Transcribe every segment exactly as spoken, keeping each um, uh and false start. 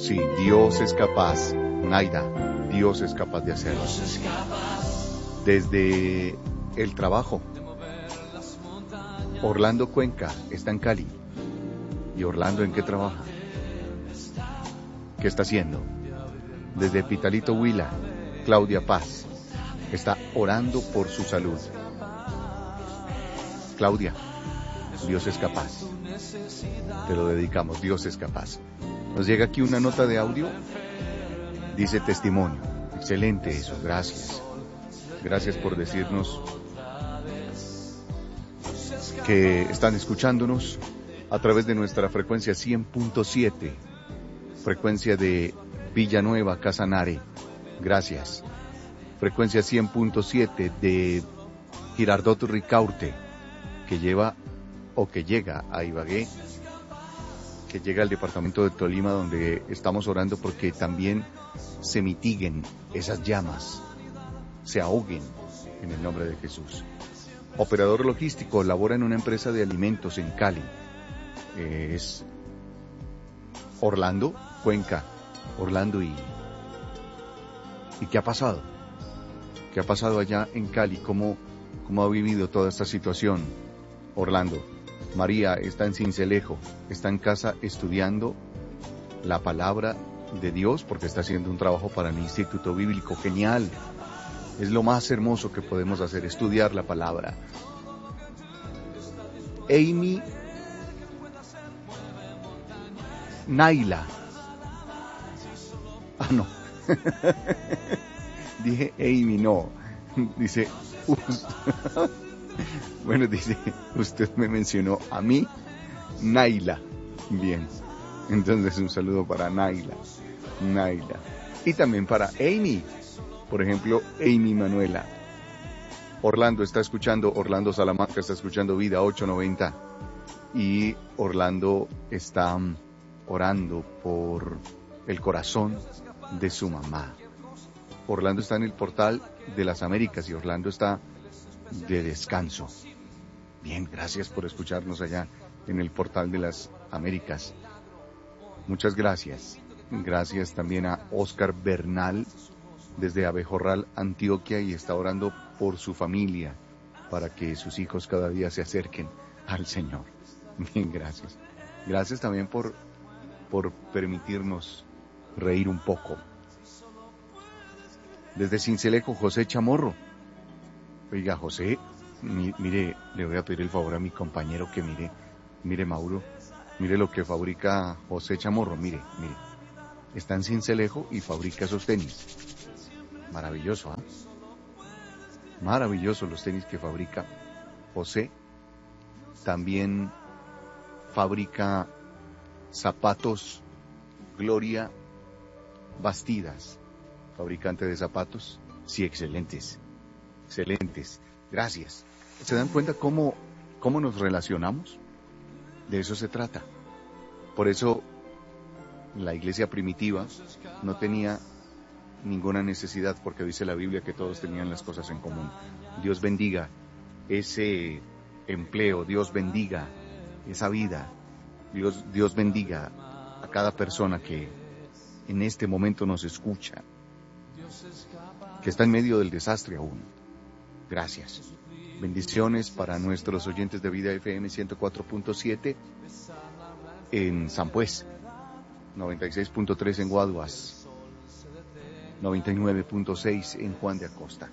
Sí, Dios es capaz, Naida, Dios es capaz de hacerlo. Desde el trabajo, Orlando Cuenca está en Cali. ¿Y Orlando en qué trabaja? ¿Qué está haciendo? Desde Pitalito Huila, Claudia Paz está orando por su salud. Claudia, Dios es capaz. Te lo dedicamos, Dios es capaz. Nos llega aquí una nota de audio. Dice testimonio. Excelente eso, gracias. Gracias por decirnos que están escuchándonos a través de nuestra frecuencia cien punto siete, frecuencia de Villanueva, Casanare. Gracias. Frecuencia cien punto siete de Girardot Ricaurte, que lleva o que llega a Ibagué, que llega al departamento de Tolima, donde estamos orando porque también se mitiguen esas llamas, se ahoguen en el nombre de Jesús. Operador logístico, labora en una empresa de alimentos en Cali. Eh, es Orlando Cuenca. Orlando, y ¿y qué ha pasado? ¿Qué ha pasado allá en Cali? ¿Cómo, cómo ha vivido toda esta situación, Orlando? María está en Sincelejo, está en casa estudiando la palabra de Dios porque está haciendo un trabajo para el Instituto Bíblico. Genial, es lo más hermoso que podemos hacer, estudiar la palabra. Amy Naila. Ah, no. Dije Amy, no. Dice... Bueno, dice, usted me mencionó a mí, Naila. Bien, entonces un saludo para Naila, Naila. Y también para Amy, por ejemplo, Amy Manuela. Orlando está escuchando, Orlando Salamanca está escuchando Vida ochocientos noventa. Y Orlando está orando por el corazón de su mamá. Orlando está en el portal de las Américas y Orlando está de descanso. Bien, gracias por escucharnos allá en el portal de las Américas. Muchas gracias. Gracias también a Oscar Bernal desde Abejorral, Antioquia, y está orando por su familia para que sus hijos cada día se acerquen al Señor. Bien, gracias. Gracias también por, por permitirnos reír un poco. Desde Sincelejo, José Chamorro. Oiga, José, mi, mire, le voy a pedir el favor a mi compañero que mire, mire Mauro, mire lo que fabrica José Chamorro, mire, mire. Está en Sincelejo y fabrica esos tenis. Maravilloso, ¿ah? ¿eh? Maravilloso los tenis que fabrica José. También fabrica zapatos Gloria Bastidas, fabricante de zapatos. Sí, excelentes. Excelentes, gracias. ¿Se dan cuenta cómo, cómo nos relacionamos? De eso se trata. Por eso la iglesia primitiva no tenía ninguna necesidad, porque dice la Biblia que todos tenían las cosas en común. Dios bendiga ese empleo, Dios bendiga esa vida, Dios, Dios bendiga a cada persona que en este momento nos escucha, que está en medio del desastre aún. Gracias. Bendiciones para nuestros oyentes de Vida F M ciento cuatro punto siete en San Pues, noventa y seis punto tres en Guaduas, noventa y nueve punto seis en Juan de Acosta.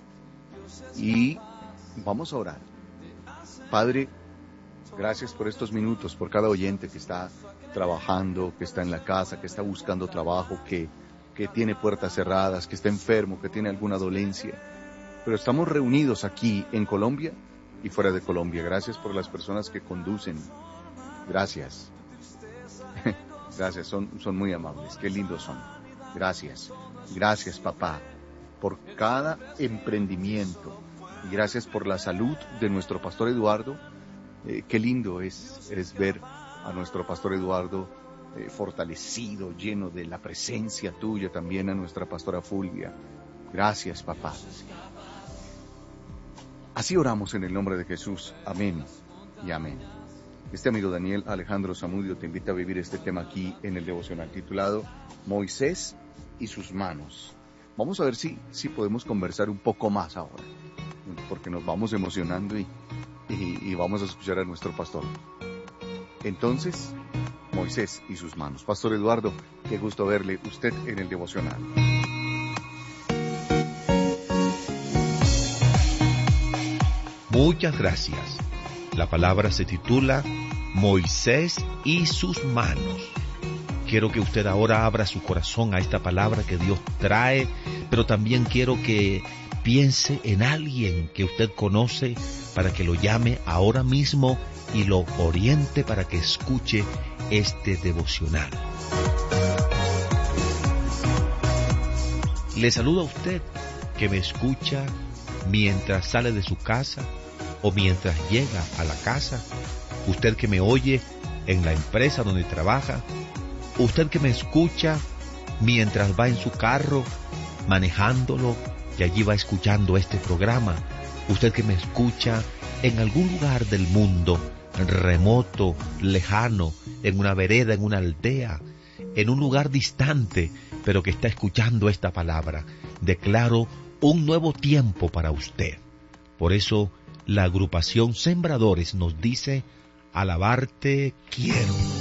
Y vamos a orar. Padre, gracias por estos minutos, por cada oyente que está trabajando, que está en la casa, que está buscando trabajo, que, que tiene puertas cerradas, que está enfermo, que tiene alguna dolencia. Pero estamos reunidos aquí en Colombia y fuera de Colombia. Gracias por las personas que conducen. Gracias. Gracias, son, son muy amables. Qué lindos son. Gracias. Gracias, papá, por cada emprendimiento. Y gracias por la salud de nuestro pastor Eduardo. Eh, qué lindo es, es ver a nuestro pastor Eduardo eh, fortalecido, lleno de la presencia tuya. También a nuestra pastora Fulvia. Gracias, papá. Así oramos en el nombre de Jesús. Amén y amén. Este amigo Daniel Alejandro Zamudio te invita a vivir este tema aquí en el devocional titulado Moisés y sus manos. Vamos a ver si, si podemos conversar un poco más ahora, porque nos vamos emocionando y, y, y vamos a escuchar a nuestro pastor. Entonces, Moisés y sus manos. Pastor Eduardo, qué gusto verle usted en el devocional. Muchas gracias. La palabra se titula Moisés y sus manos. Quiero que usted ahora abra su corazón a esta palabra que Dios trae, pero también quiero que piense en alguien que usted conoce para que lo llame ahora mismo y lo oriente para que escuche este devocional. Le saludo a usted que me escucha mientras sale de su casa o mientras llega a la casa, usted que me oye en la empresa donde trabaja, usted que me escucha mientras va en su carro manejándolo y allí va escuchando este programa, usted que me escucha en algún lugar del mundo, remoto, lejano, en una vereda, en una aldea, en un lugar distante, pero que está escuchando esta palabra, declaro un nuevo tiempo para usted. Por eso la agrupación Sembradores nos dice, alabarte quiero.